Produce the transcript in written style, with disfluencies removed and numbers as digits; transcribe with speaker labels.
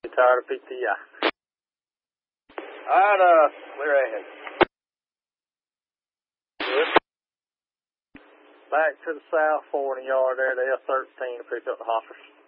Speaker 1: Tired of PTI. Alright, clear ahead. Good. Back to the south 40 yard there, the F-13 to pick up the hoppers.